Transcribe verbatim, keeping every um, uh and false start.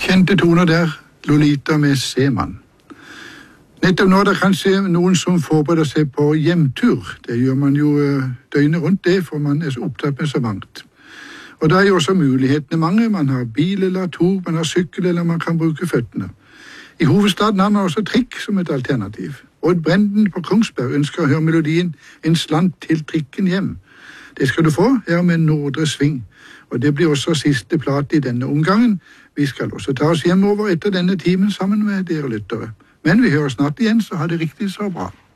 Kjente toner der, Lolita med Seman. Nettopp nå er det kanskje noen som forbereder seg på hjemtur. Det gjør man jo døgnet rundt det, for man er så opptatt med så mangt. Og da er jo også mulighetene mange. Man har bil eller tog, man har sykkel eller man kan bruke føttene. I hovedstaden har man også trikk som et alternativ. Odd Brenden på Kongsberg ønsker å høre melodien «En slant til trikken hjem». Det skal du få her med Nordre Sving. Og det blir også siste plate i denne omgangen. Vi skal også ta oss hjemover etter denne timen sammen med dere lyttere. Men vi hører snart igjen, så ha det riktig så bra.